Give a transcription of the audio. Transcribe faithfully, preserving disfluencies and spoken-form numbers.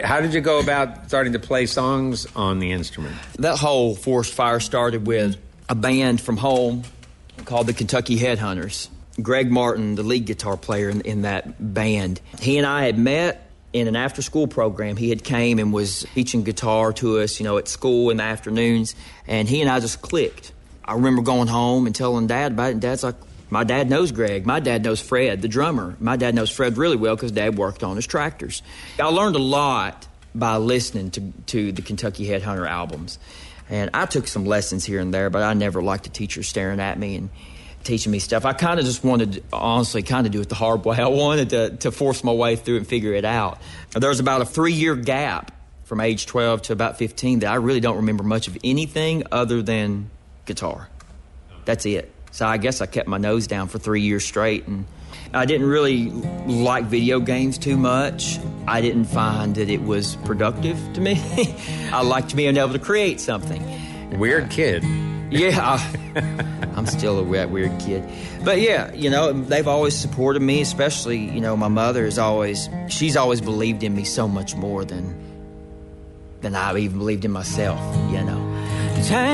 How did you go about starting to play songs on the instrument? That whole forest fire started with a band from home called the Kentucky Headhunters. Greg Martin, the lead guitar player in, in that band, he and I had met in an after-school program. He had came and was teaching guitar to us, you know, at school in the afternoons, and he and I just clicked. I remember going home and telling Dad about it, and Dad's like, my dad knows Greg. My dad knows Fred, the drummer. My dad knows Fred really well because Dad worked on his tractors. I learned a lot by listening to, to the Kentucky Headhunter albums. And I took some lessons here and there, but I never liked a teacher staring at me and teaching me stuff. I kind of just wanted to, honestly, kind of do it the hard way. I wanted to, to force my way through and figure it out. There was about a three-year gap from age twelve to about fifteen that I really don't remember much of anything other than guitar. That's it. So I guess I kept my nose down for three years straight, and I didn't really like video games too much. I didn't find that it was productive to me. I liked being able to create something. Weird kid. Yeah, I, I'm still a weird, weird kid. But yeah, you know, they've always supported me, especially, you know, my mother is always, she's always believed in me so much more than, than I even believed in myself, you know.